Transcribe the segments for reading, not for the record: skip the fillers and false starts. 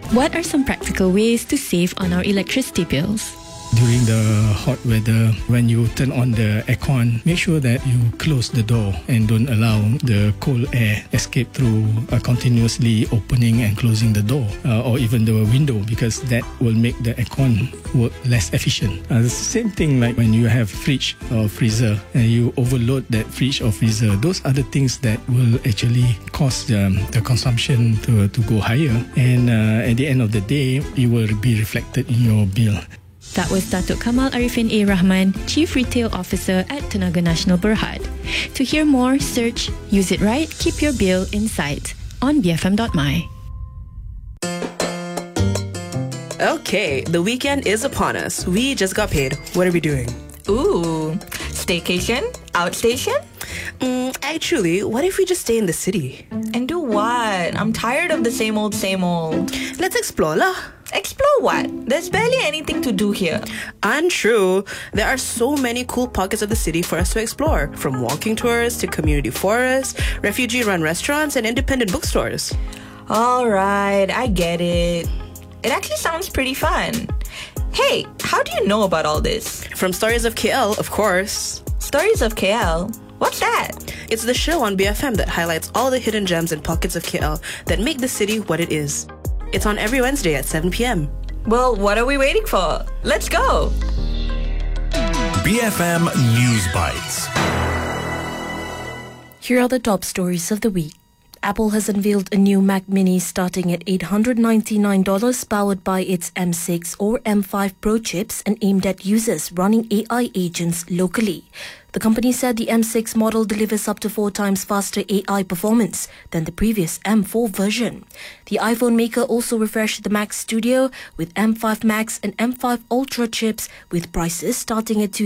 What are some practical ways to save on our electricity bills? During the hot weather, when you turn on the aircon, make sure that you close the door and don't allow the cold air escape through continuously opening and closing the door or even the window, because that will make the aircon work less efficient. The same thing like when you have fridge or freezer and you overload that fridge or freezer, those are the things that will actually cause the consumption to go higher, and at the end of the day, it will be reflected in your bill. That was Datuk Kamal Arifin A. Rahman, Chief Retail Officer at Tenaga Nasional Berhad. To hear more, search Use It Right, Keep Your Bill in Sight on BFM.my. Okay, the weekend is upon us. We just got paid. What are we doing? Ooh, staycation? Outstation? Actually, what if we just stay in the city? And do what? I'm tired of the same old, same old. Let's explore lah. Explore what? There's barely anything to do here. Untrue. There are so many cool pockets of the city for us to explore, from walking tours to community forests, refugee-run restaurants, and independent bookstores. Alright, I get it. It actually sounds pretty fun. Hey, how do you know about all this? From Stories of KL, of course. Stories of KL? What's that? It's the show on BFM that highlights all the hidden gems and pockets of KL that make the city what it is. It's on every Wednesday at 7 p.m. Well, what are we waiting for? Let's go! BFM News Bites. Here are the top stories of the week. Apple has unveiled a new Mac Mini starting at $899, powered by its M6 or M5 Pro chips and aimed at users running AI agents locally. The company said the M6 model delivers up to 4 times faster AI performance than the previous M4 version. The iPhone maker also refreshed the Mac Studio with M5 Max and M5 Ultra chips with prices starting at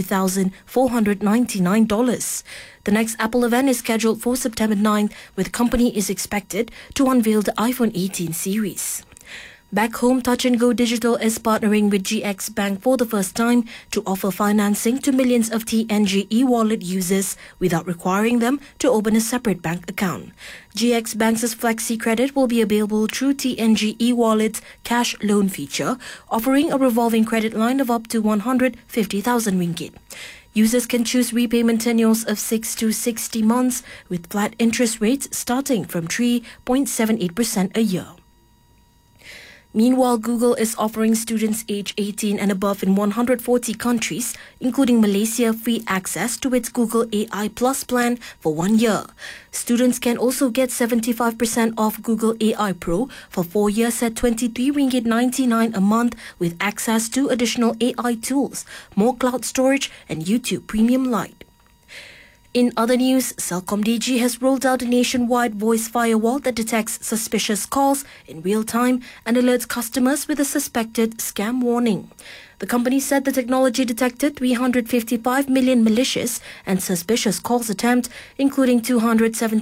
$2,499. The next Apple event is scheduled for September 9th, where the company is expected to unveil the iPhone 18 series. Back home, Touch 'n Go Digital is partnering with GX Bank for the first time to offer financing to millions of TNG e-wallet users without requiring them to open a separate bank account. GX Bank's Flexi Credit will be available through TNG e-wallet's cash loan feature, offering a revolving credit line of up to 150,000 ringgit. Users can choose repayment tenures of 6 to 60 months with flat interest rates starting from 3.78% a year. Meanwhile, Google is offering students aged 18 and above in 140 countries, including Malaysia, free access to its Google AI Plus plan for 1 year. Students can also get 75% off Google AI Pro for 4 years at 23 ringgit 99 a month, with access to additional AI tools, more cloud storage, and YouTube Premium Lite. In other news, Celcom DG has rolled out a nationwide voice firewall that detects suspicious calls in real time and alerts customers with a suspected scam warning. The company said the technology detected 355 million malicious and suspicious calls attempts, including 270